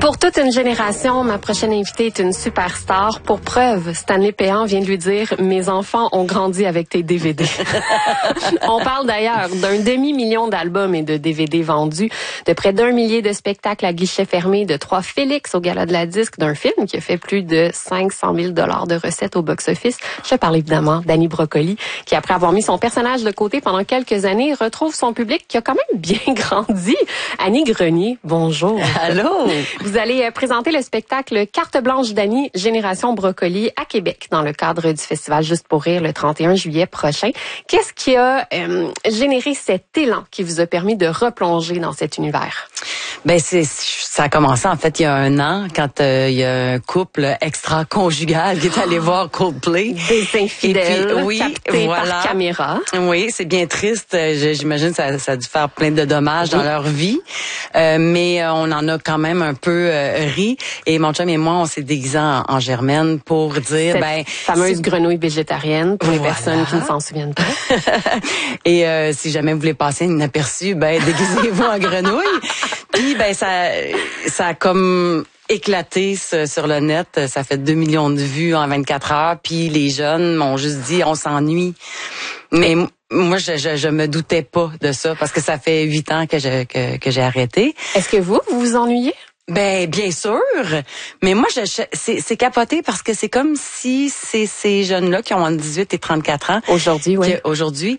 Pour toute une génération, ma prochaine invitée est une superstar. Pour preuve, Stanley Péan vient de lui dire « Mes enfants ont grandi avec tes DVD ». On parle d'ailleurs d'un demi-million d'albums et de DVD vendus, de près d'1 millier de spectacles à guichet fermé, de 3 Félix au Gala de la Disque, d'un film qui a fait plus de 500 000 $ de recettes au box-office. Je parle évidemment d'Annie Brocoli, qui après avoir mis son personnage de côté pendant quelques années, retrouve son public qui a quand même bien grandi. Annie Grenier, bonjour. Allô. Vous allez présenter le spectacle Carte blanche d'Annie, Génération Brocoli à Québec dans le cadre du festival Juste pour rire le 31 juillet prochain. Qu'est-ce qui a généré cet élan qui vous a permis de replonger dans cet univers? Ben ça a commencé en fait il y a 1 an quand il y a un couple extra-conjugal qui est allé voir Coldplay. Des infidèles, puis, oui, captés voilà. par caméra. Oui, c'est bien triste. J'imagine que ça a dû faire plein de dommages dans leur vie. Mais on en a quand même un peu ri. Et mon chum et moi, on s'est déguisés en Germaine pour dire... Cette fameuse grenouille végétarienne pour les personnes qui ne s'en souviennent pas. Et si jamais vous voulez passer inaperçu, déguisez-vous en grenouille. Puis ça a comme éclaté sur le net. Ça fait 2 millions de vues en 24 heures. Puis les jeunes m'ont juste dit on s'ennuie. Mais moi je me doutais pas de ça parce que ça fait 8 ans que j'ai arrêté. Est-ce que vous vous ennuyez? Ben bien sûr, mais moi c'est capoté parce que c'est comme si ces jeunes-là qui ont entre 18 et 34 ans aujourd'hui